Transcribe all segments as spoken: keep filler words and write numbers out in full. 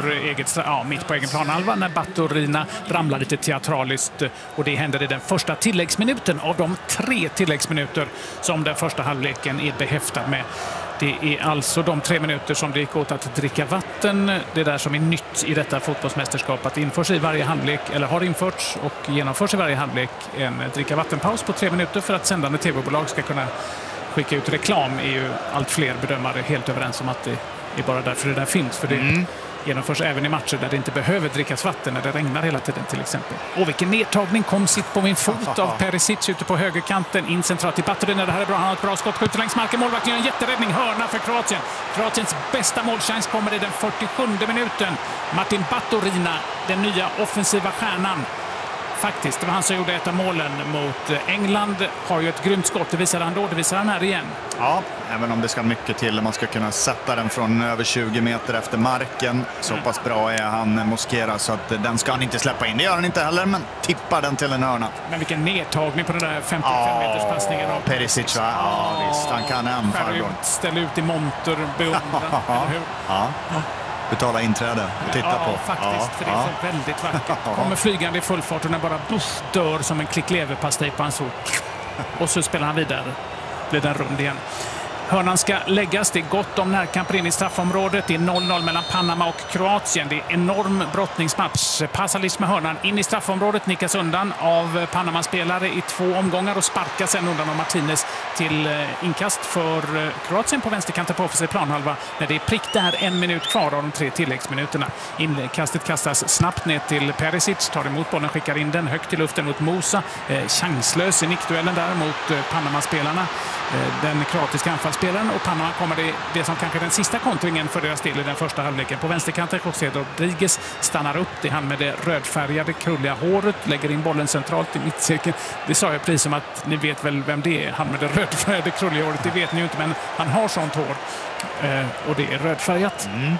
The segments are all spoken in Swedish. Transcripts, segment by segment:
utanför eget, ja, mitt på egen planhalva när Baturina ramlar lite teatraliskt, och det händer i den första tilläggsminuten av de tre tilläggsminuter som den första halvleken är behäftad med. Det är alltså de tre minuter som det gick åt att dricka vatten. Det är där som är nytt i detta fotbollsmästerskap, att införs i varje halvlek, eller har införts och genomförs i varje halvlek, en dricka vattenpaus på tre minuter för att sändande tv-bolag ska kunna skicka ut reklam. Är ju allt fler bedömare helt överens om att det är bara därför det där finns. För det mm. genomförs även i matcher där det inte behöver drickas vatten, när det regnar hela tiden till exempel. Och vilken nedtagning, kom sitt på min fot av Perisic ute på högerkanten, in centralt till Baturina. Det här är bra, han har ett bra skott, skjuter längs marken, målvakten gör en jätteräddning, hörna för Kroatien. Kroatiens bästa målchans kommer i den fyrtiosjunde minuten. Martin Baturina, den nya offensiva stjärnan. Faktiskt, det var han som gjorde ett av målen mot England. Har ju ett grymt skott, det visar han då, det visar han här igen. Ja, även om det ska mycket till. Man ska kunna sätta den från över tjugo meter efter marken. Så mm. pass bra är han, Mosquera, så att den ska han inte släppa in. Det gör han inte heller, men tippar den till en hörna. Men vilken nedtagning på den där femtiofem meters passningen av Perisic, va? Ja, ja, visst, han kan en farbror. Ställ ut i monter, beundran, eller hur? Ja, ja. Betala inträde och titta ja, på. Faktiskt, ja, för det är så väldigt vackert. Kommer flygande i full fart och när bara buss dör som en klick leverpastej på hans ord. Och så spelar han vidare. Blir den rund igen. Hörnan ska läggas. Det är gott om närkamper in i straffområdet. Det är noll noll mellan Panama och Kroatien. Det är enorm brottningsmatch. Pasalic med hörnan in i straffområdet, nickas undan av Panama-spelare i två omgångar och sparkas sen undan av Martinez till inkast för Kroatien på vänsterkanten på offensiv planhalva. När det är prick där, en minut kvar av de tre tilläggsminuterna. Inkastet kastas snabbt ner till Perisic, tar emot bollen, skickar in den högt i luften mot Musa. Eh, chanslös i nickduellen där mot Panama-spelarna. Eh, den kroatiska anfalls spelaren, och Panama kommer det, det som kanske den sista kontringen för deras del i den första halvleken. På vänsterkanten José Rodriguez stannar upp. Det är han med det rödfärgade krulliga håret, lägger in bollen centralt i mittcirkeln. Det sa jag precis som att ni vet väl vem det är. Han med det rödfärgade krulliga håret, det vet ni ju inte, men han har sånt hår. Eh, och det är rödfärgat. Mm.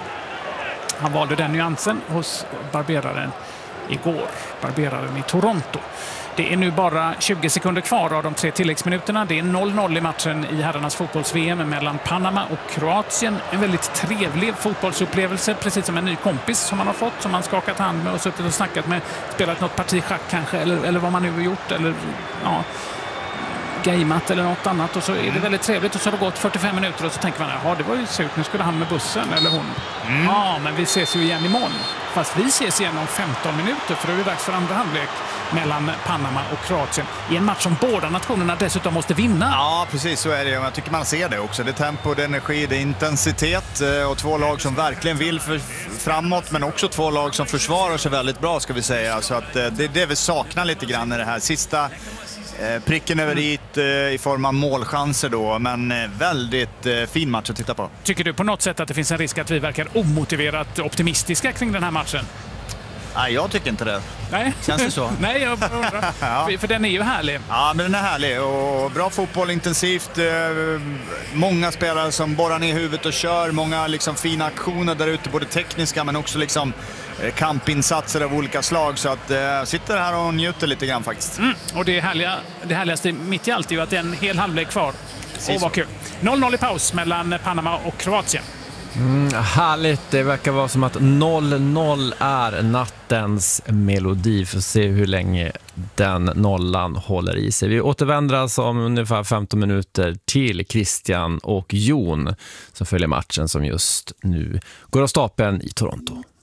Han valde den nyansen hos barberaren igår. Barberaren i Toronto. Det är nu bara tjugo sekunder kvar av de tre tilläggsminuterna. Det är noll noll i matchen i herrarnas fotbolls-V M mellan Panama och Kroatien. En väldigt trevlig fotbollsupplevelse, precis som en ny kompis som man har fått, som man skakat hand med och suttit och snackat med. Spelat något parti schack kanske, eller, eller vad man nu har gjort, eller ja, gameat eller något annat. Och så är det väldigt trevligt, och så har det gått fyrtiofem minuter och så tänker man, ja, det var ju surt, nu skulle han med bussen eller hon. Mm. Ja, men vi ses ju igen imorgon. Fast vi ses igen om femton minuter, för det är dags för andra halvlek mellan Panama och Kroatien i en match som båda nationerna dessutom måste vinna. Ja, precis så är det. Jag tycker man ser det också. Det är tempo, det är energi, det är intensitet, och två lag som verkligen vill för framåt, men också två lag som försvarar sig väldigt bra, ska vi säga. Så att det är det vi saknar lite grann i det här sista eh, pricken över dit eh, i form av målchanser då, men eh, väldigt eh, fin match att titta på. Tycker du på något sätt att det finns en risk att vi verkar omotiverat optimistiska kring den här matchen? Nej, jag tycker inte det. Nej. Känns det så? Nej, jag undrar. Ja. För den är ju härlig. Ja, men den är härlig. Och bra fotboll, intensivt. Många spelare som borrar ner huvudet och kör. Många liksom fina aktioner där ute, både tekniska men också liksom kampinsatser av olika slag. Så att äh, sitter här och njuter lite grann faktiskt. Mm. Och det, härliga, det härligaste mitt i allt är ju att det är en hel halvlek kvar. Åh, vad kul. noll noll i paus mellan Panama och Kroatien. Mm, härligt, det verkar vara som att noll noll är nattens melodi. För att se hur länge den nollan håller i sig. Vi återvänder alltså om ungefär femton minuter till Christian och Jon som följer matchen som just nu går av stapeln i Toronto.